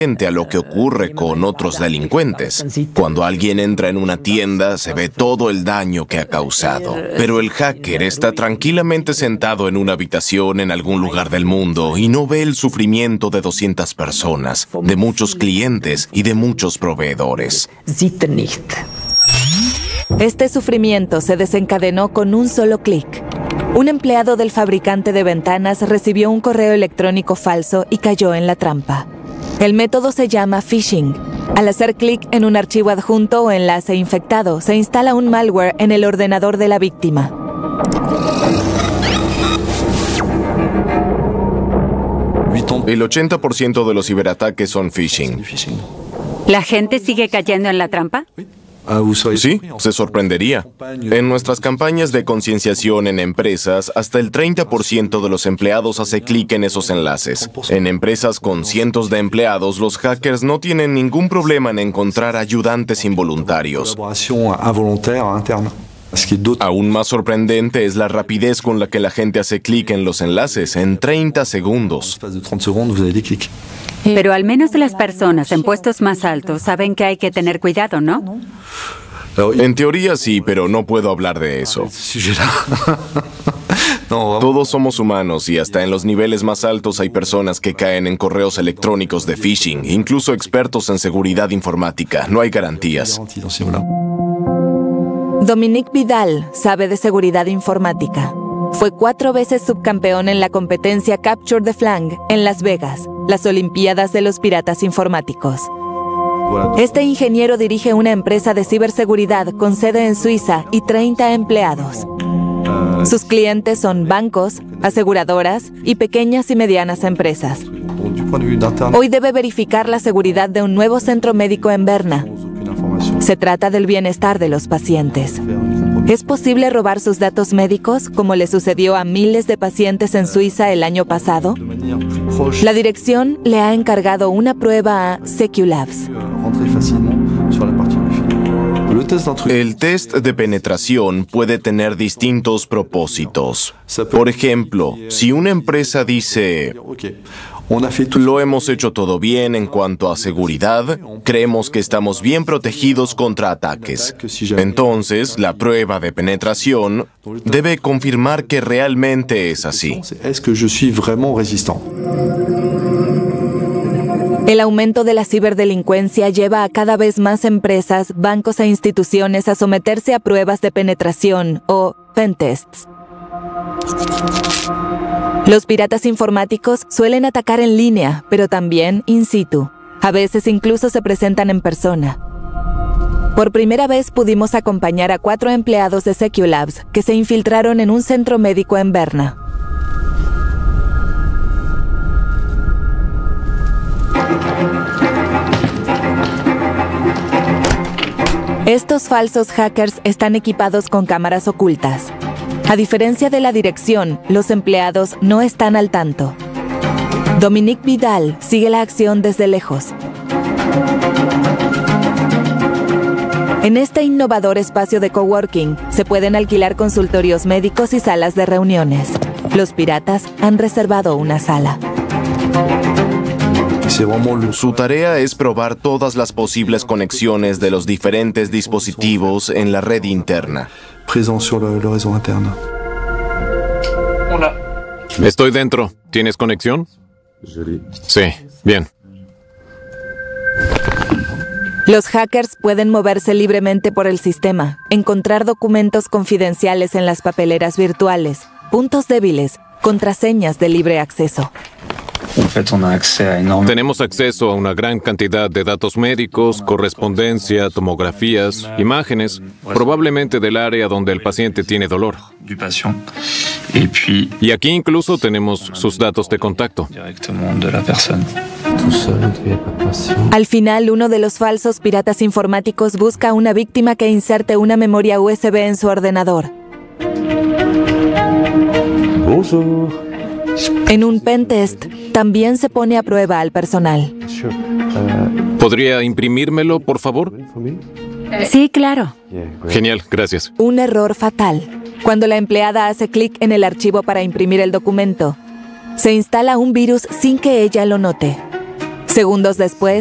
a lo que ocurre con otros delincuentes. Cuando alguien entra en una tienda, se ve todo el daño que ha causado. Pero el hacker está tranquilamente sentado en una habitación en algún lugar del mundo y no ve el sufrimiento de 200 personas, de muchos clientes y de muchos proveedores. Este sufrimiento se desencadenó con un solo clic. Un empleado del fabricante de ventanas recibió un correo electrónico falso y cayó en la trampa. El método se llama phishing. Al hacer clic en un archivo adjunto o enlace infectado, se instala un malware en el ordenador de la víctima. El 80% de los ciberataques son phishing. ¿La gente sigue cayendo en la trampa? Sí, se sorprendería. En nuestras campañas de concienciación en empresas, hasta el 30% de los empleados hace clic en esos enlaces. En empresas con cientos de empleados, los hackers no tienen ningún problema en encontrar ayudantes involuntarios. Aún más sorprendente es la rapidez con la que la gente hace clic en los enlaces, en 30 segundos. Pero al menos las personas en puestos más altos saben que hay que tener cuidado, ¿no? En teoría sí, pero no puedo hablar de eso. Todos somos humanos y hasta en los niveles más altos hay personas que caen en correos electrónicos de phishing, incluso expertos en seguridad informática. No hay garantías. Dominique Vidal sabe de seguridad informática. Fue 4 veces subcampeón en la competencia Capture the Flag en Las Vegas, las Olimpiadas de los Piratas Informáticos. Este ingeniero dirige una empresa de ciberseguridad con sede en Suiza y 30 empleados. Sus clientes son bancos, aseguradoras y pequeñas y medianas empresas. Hoy debe verificar la seguridad de un nuevo centro médico en Berna. Se trata del bienestar de los pacientes. ¿Es posible robar sus datos médicos, como le sucedió a miles de pacientes en Suiza el año pasado? La dirección le ha encargado una prueba a Seculabs. El test de penetración puede tener distintos propósitos. Por ejemplo, si una empresa dice: lo hemos hecho todo bien en cuanto a seguridad, creemos que estamos bien protegidos contra ataques. Entonces, la prueba de penetración debe confirmar que realmente es así. El aumento de la ciberdelincuencia lleva a cada vez más empresas, bancos e instituciones a someterse a pruebas de penetración o pentests. Los piratas informáticos suelen atacar en línea, pero también in situ. A veces incluso se presentan en persona. Por primera vez pudimos acompañar a 4 empleados de Seculabs que se infiltraron en un centro médico en Berna. Estos falsos hackers están equipados con cámaras ocultas. A diferencia de la dirección, los empleados no están al tanto. Dominique Vidal sigue la acción desde lejos. En este innovador espacio de coworking se pueden alquilar consultorios médicos y salas de reuniones. Los piratas han reservado una sala. Su tarea es probar todas las posibles conexiones de los diferentes dispositivos en la red interna. Estoy dentro. ¿Tienes conexión? Sí, bien. Los hackers pueden moverse libremente por el sistema, encontrar documentos confidenciales en las papeleras virtuales, puntos débiles, contraseñas de libre acceso. Tenemos acceso a una gran cantidad de datos médicos, correspondencia, tomografías, imágenes, probablemente del área donde el paciente tiene dolor. Y aquí incluso tenemos sus datos de contacto. Al final, uno de los falsos piratas informáticos busca a una víctima que inserte una memoria USB en su ordenador. En un pentest, también se pone a prueba al personal. ¿Podría imprimírmelo, por favor? Sí, claro. Genial, gracias. Un error fatal. Cuando la empleada hace clic en el archivo para imprimir el documento, se instala un virus sin que ella lo note. Segundos después,